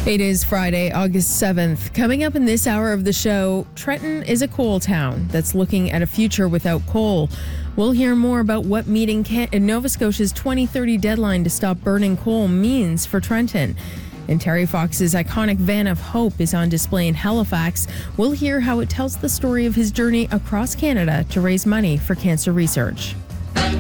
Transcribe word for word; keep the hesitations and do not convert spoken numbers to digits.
It is Friday, August seventh. Coming up in this hour of the show, Trenton is a coal town that's looking at a future without coal. We'll hear more about what meeting Can- Nova Scotia's twenty thirty deadline to stop burning coal means for Trenton. And Terry Fox's iconic Van of Hope is on display in Halifax. We'll hear how it tells the story of his journey across Canada to raise money for cancer research.